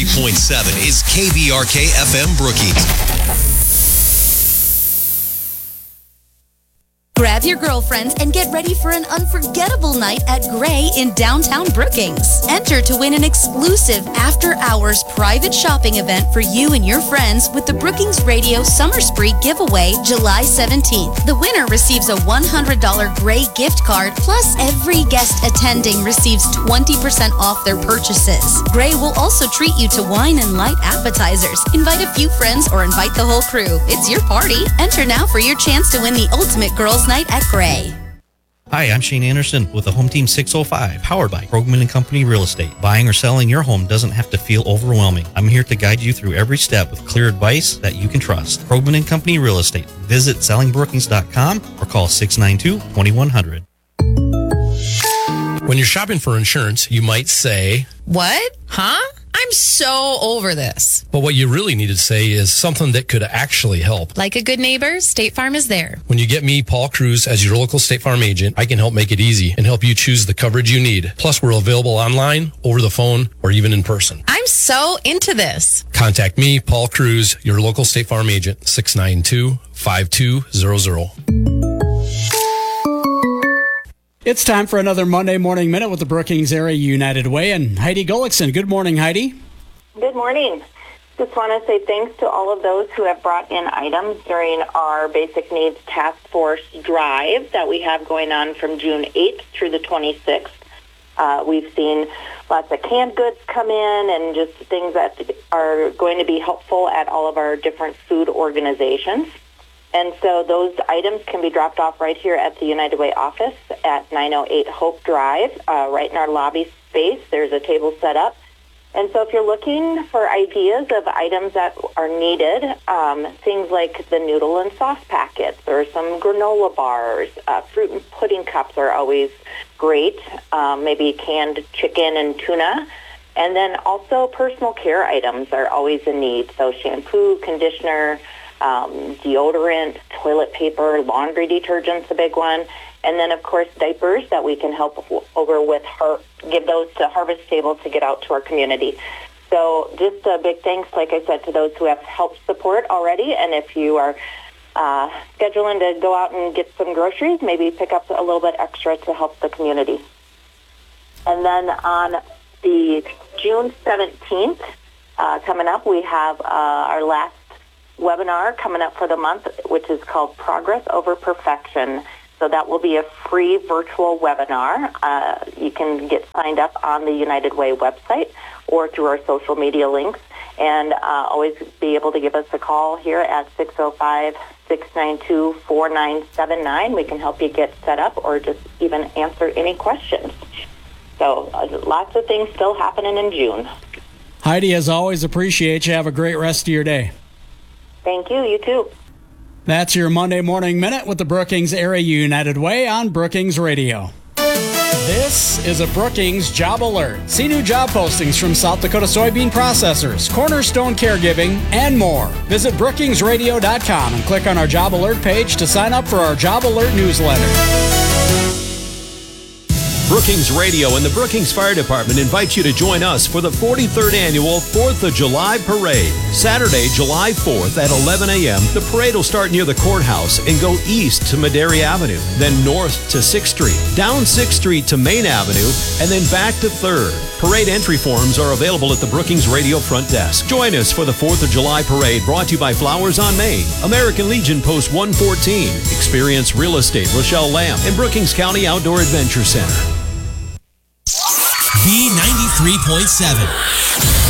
93.7 is KVRK FM Brookings. Grab your girlfriends and get ready for an unforgettable night at Gray in downtown Brookings. Enter to win an exclusive after-hours private shopping event for you and your friends with the Brookings Radio Summer Spree giveaway July 17th. The winner receives a $100 Gray gift card, plus every guest attending receives 20% off their purchases. Gray will also treat you to wine and light appetizers. Invite a few friends or invite the whole crew. It's your party. Enter now for your chance to win the ultimate girls' night at Gray. Hi, I'm Shane Anderson with the Home Team 605, powered by Krogman & Company Real Estate. Buying or selling your home doesn't have to feel overwhelming. I'm here to guide you through every step with clear advice that you can trust. Krogman & Company Real Estate. Visit sellingbrookings.com or call 692-2100. When you're shopping for insurance, you might say, "What? Huh? I'm so over this." But what you really need to say is something that could actually help. Like a good neighbor, State Farm is there. When you get me, Paul Cruz, as your local State Farm agent, I can help make it easy and help you choose the coverage you need. Plus, we're available online, over the phone, or even in person. I'm so into this. Contact me, Paul Cruz, your local State Farm agent, 692-5200. It's time for another Monday Morning Minute with the Brookings Area United Way and Heidi Gullickson. Good morning, Heidi. Good morning. Just want to say thanks to all of those who have brought in items during our Basic Needs Task Force drive that we have going on from June 8th through the 26th. We've seen lots of canned goods come in and just things that are going to be helpful at all of our different food organizations. And so those items can be dropped off right here at the United Way office at 908 Hope Drive, right in our lobby space. There's a table set up. And so if you're looking for ideas of items that are needed, things like the noodle and sauce packets or some granola bars, fruit and pudding cups are always great, maybe canned chicken and tuna. And then also personal care items are always in need. So shampoo, conditioner, deodorant, toilet paper, laundry detergent's a big one. And then, of course, diapers that we can help over with, give those to Harvest Table to get out to our community. So just a big thanks, like I said, to those who have helped support already. And if you are scheduling to go out and get some groceries, maybe pick up a little bit extra to help the community. And then on the June 17th, coming up, we have our last webinar coming up for the month, which is called Progress Over Perfection. So that will be a free virtual webinar. You can get signed up on the United Way website or through our social media links, and always be able to give us a call here at 605-692-4979. We can help you get set up or just even answer any questions. So lots of things still happening in June. Heidi, as always, appreciate you. Have a great rest of your day. Thank you. You too. That's your Monday Morning Minute with the Brookings Area United Way on Brookings Radio. This is a Brookings Job Alert. See new job postings from South Dakota soybean processors, Cornerstone Caregiving, and more. Visit brookingsradio.com and click on our Job Alert page to sign up for our Job Alert newsletter. Brookings Radio and the Brookings Fire Department invite you to join us for the 43rd Annual 4th of July Parade. Saturday, July 4th at 11 a.m., the parade will start near the courthouse and go east to Madera Avenue, then north to 6th Street, down 6th Street to Main Avenue, and then back to 3rd. Parade entry forms are available at the Brookings Radio front desk. Join us for the 4th of July Parade, brought to you by Flowers on Main, American Legion Post 114, Experience Real Estate, Rochelle Lamb, and Brookings County Outdoor Adventure Center. B93.7.